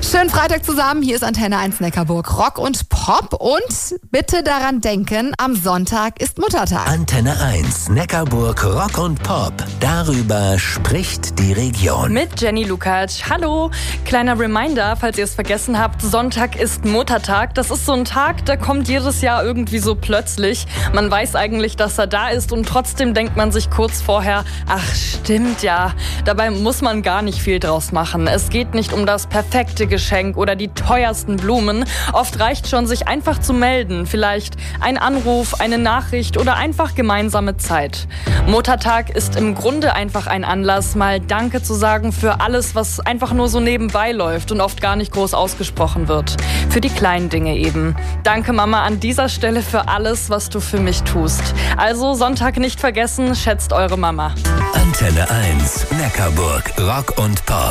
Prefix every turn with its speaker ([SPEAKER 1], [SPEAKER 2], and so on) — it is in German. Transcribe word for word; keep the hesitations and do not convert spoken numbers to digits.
[SPEAKER 1] Schönen Freitag zusammen, hier ist Antenne eins Neckarburg, Rock und Pop und bitte daran denken, am Sonntag ist Muttertag.
[SPEAKER 2] Antenne eins Neckarburg, Rock und Pop, darüber spricht die Region.
[SPEAKER 3] Mit Jenny Lukacs. Hallo, kleiner Reminder, falls ihr es vergessen habt, Sonntag ist Muttertag. Das ist so ein Tag, der kommt jedes Jahr irgendwie so plötzlich. Man weiß eigentlich, dass er da ist und trotzdem denkt man sich kurz vorher, ach stimmt ja, dabei muss man gar nicht viel draus machen. Es geht nicht um das perfekte Geschenk oder die teuersten Blumen. Oft reicht schon, sich einfach zu melden. Vielleicht ein Anruf, eine Nachricht oder einfach gemeinsame Zeit. Muttertag ist im Grunde einfach ein Anlass, mal Danke zu sagen für alles, was einfach nur so nebenbei läuft und oft gar nicht groß ausgesprochen wird. Für die kleinen Dinge eben. Danke, Mama, an dieser Stelle für alles, was du für mich tust. Also Sonntag nicht vergessen, schätzt eure Mama.
[SPEAKER 2] Antenne eins Neckarburg, Rock und Pop.